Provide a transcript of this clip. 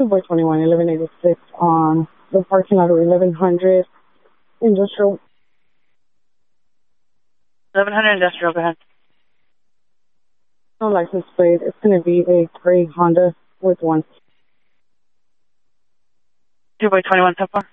by 21, 1186 on the parking lot of 1100 Industrial. 1100 Industrial, go ahead. No license plate. It's going to be a gray Honda with one. 2 by 21 so far.